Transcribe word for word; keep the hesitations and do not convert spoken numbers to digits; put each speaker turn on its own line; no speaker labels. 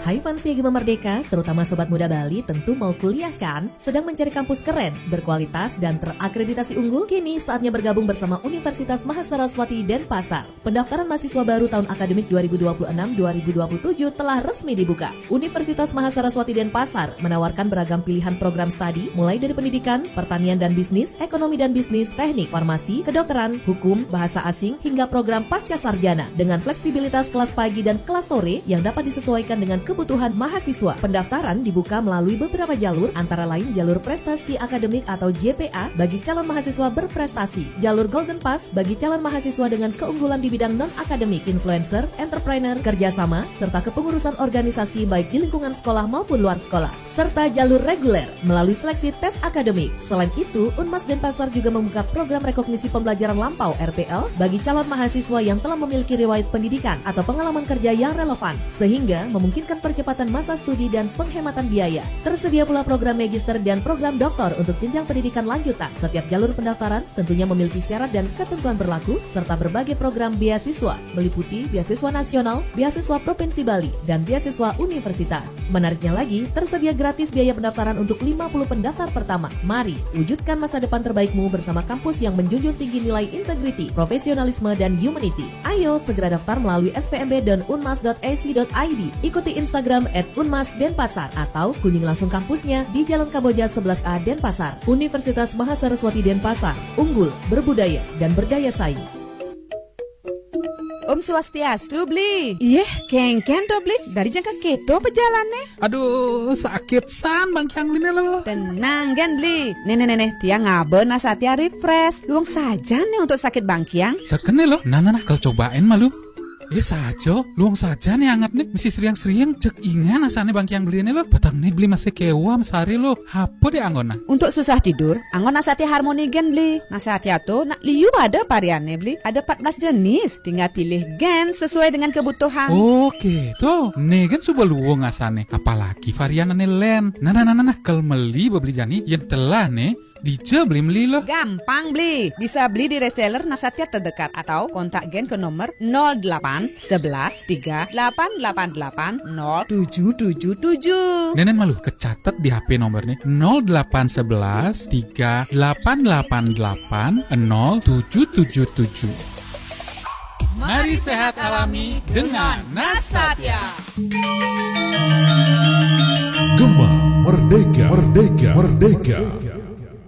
Hai fans Piagam Merdeka, terutama Sobat Muda Bali tentu mau kuliah kan? Sedang mencari kampus keren, berkualitas, dan terakreditasi unggul? Kini saatnya bergabung bersama Universitas Mahasaraswati Denpasar. Pendaftaran mahasiswa baru tahun akademik dua ribu dua puluh enam dua ribu dua puluh tujuh telah resmi dibuka. Universitas Mahasaraswati Denpasar menawarkan beragam pilihan program studi, mulai dari pendidikan, pertanian dan bisnis, ekonomi dan bisnis, teknik, farmasi, kedokteran, hukum, bahasa asing, hingga program pasca sarjana dengan fleksibilitas kelas pagi dan kelas sore yang dapat disesuaikan dengan kebutuhan mahasiswa. Pendaftaran dibuka melalui beberapa jalur, antara lain jalur prestasi akademik atau J P A bagi calon mahasiswa berprestasi, jalur Golden Pass bagi calon mahasiswa dengan keunggulan di bidang non-akademik, influencer, entrepreneur, kerjasama, serta kepengurusan organisasi baik di lingkungan sekolah maupun luar sekolah, serta jalur reguler melalui seleksi tes akademik. Selain itu, Unmas Denpasar juga membuka program rekognisi pembelajaran lampau R P L bagi calon mahasiswa yang telah memiliki riwayat pendidikan atau pengalaman kerja yang relevan, sehingga memungkinkan percepatan masa studi dan penghematan biaya. Tersedia pula program magister dan program doktor untuk jenjang pendidikan lanjutan. Setiap jalur pendaftaran tentunya memiliki syarat dan ketentuan berlaku, serta berbagai program beasiswa, meliputi beasiswa nasional, beasiswa Provinsi Bali, dan beasiswa universitas. Menariknya lagi, tersedia gratis biaya pendaftaran untuk lima puluh pendaftar pertama. Mari, wujudkan masa depan terbaikmu bersama kampus yang menjunjung tinggi nilai integriti, profesionalisme, dan humanity. Ayo segera daftar melalui s p m b dot unmas dot a c dot i d. Ikuti Instagram at unmas denpasar atau kunjungi langsung kampusnya di Jalan Kamboja sebelas A Denpasar. Universitas Mahasaraswati Denpasar, unggul, berbudaya, dan berdaya saing.
Om Swastiastu, Bli. Iya, kengken to, Bli. Dari jangka keto pejalannya.
Aduh, sakit san Bang Kyang Bli lo.
Tenang kan, Bli. Nenek-nenek, dia ngaben asatya refresh. Luang saja nih untuk sakit Bang Kyang.
Sekene lo. Nah, nah, nah, kalau cobain malu. Ya saja, luang saja nih anget nih, mesti seriang-seriang cek ingan asane Bang Kyang beli ini lo. Petang nih beli masih kewa mesari lo. Apa deh anggona?
Untuk susah tidur, anggon asati harmoni gen beli. Nasatya tuh nak liu ada variannya beli. Ada empat belas jenis, tinggal pilih gen sesuai dengan kebutuhan.
Oke, tuh. Nih kan sudah luang asane. Apalagi varian ane len. Nah, nah, nah, nah, kalau meli beli jani yang telah nih Dice beli beli loh.
Gampang beli. Bisa beli di reseller Nasatya terdekat atau kontak gen ke nomor nol delapan sebelas tiga delapan delapan delapan nol tujuh tujuh tujuh.
Nenek malu kecatat di H P nomornya nol delapan sebelas tiga delapan delapan delapan nol tujuh tujuh tujuh. Mari sehat alami dengan Nasatya.
Gema Merdeka, Merdeka, Merdeka.